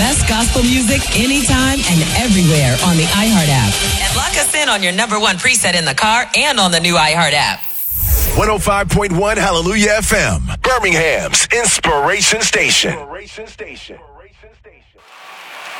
best gospel music anytime and everywhere on the iHeart app. And lock us in on your number one preset in the car and on the new iHeart app. 105.1 Hallelujah FM, Birmingham's Inspiration Station.